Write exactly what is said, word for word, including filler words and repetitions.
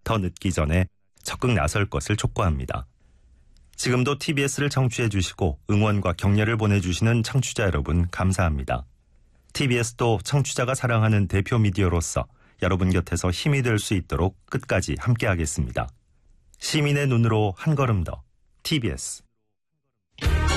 더 늦기 전에 적극 나설 것을 촉구합니다. 지금도 티비에스를 청취해 주시고 응원과 격려를 보내주시는 청취자 여러분 감사합니다. 티비에스도 청취자가 사랑하는 대표 미디어로서 여러분 곁에서 힘이 될 수 있도록 끝까지 함께하겠습니다. 시민의 눈으로 한 걸음 더 티비에스